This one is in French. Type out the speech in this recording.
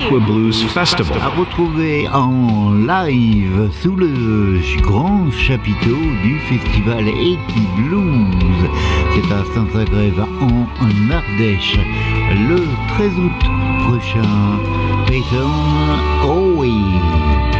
Nashua Blues Festival. À retrouver en live sous le grand chapiteau du festival Eti Blues. C'est à Saint-Agrève en Ardèche le 13 août prochain. Peyton Owe.